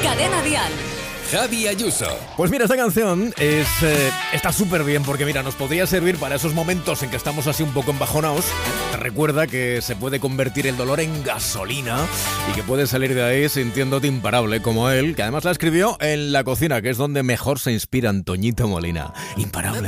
Cadena Dial. Javi Ayuso. Pues mira, esta canción está súper bien porque mira, nos podría servir para esos momentos en que estamos así un poco embajonados. Te recuerda que se puede convertir el dolor en gasolina y que puedes salir de ahí sintiéndote imparable como él, que además la escribió en la cocina, que es donde mejor se inspira Antoñito Molina. Imparable.